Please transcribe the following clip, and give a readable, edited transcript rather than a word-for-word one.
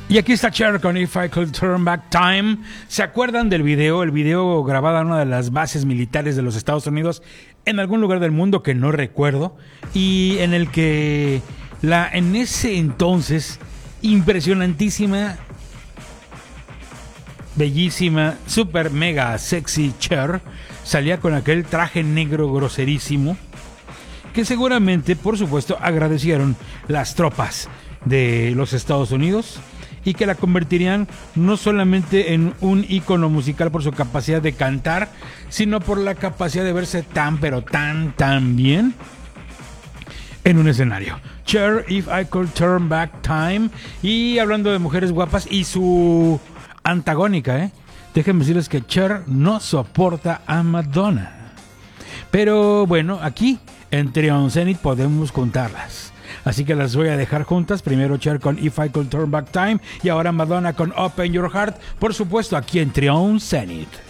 Y aquí está Cher con If I Could Turn Back Time. ¿Se acuerdan del video? El video grabado en una de las bases militares de los Estados Unidos en algún lugar del mundo que no recuerdo, y en el que en ese entonces impresionantísima, bellísima, super mega sexy Cher salía con aquel traje negro groserísimo que seguramente, por supuesto, agradecieron las tropas de los Estados Unidos, y que la convertirían no solamente en un ícono musical por su capacidad de cantar, sino por la capacidad de verse tan bien en un escenario. Cher, If I Could Turn Back Time. Y hablando de mujeres guapas y su antagónica, déjenme decirles que Cher no soporta a Madonna. Pero bueno, aquí en Trion Zenith podemos contarlas. Así que las voy a dejar juntas. Primero Cher con If I Could Turn Back Time, y ahora Madonna con Open Your Heart, por supuesto aquí en Trion Zenith.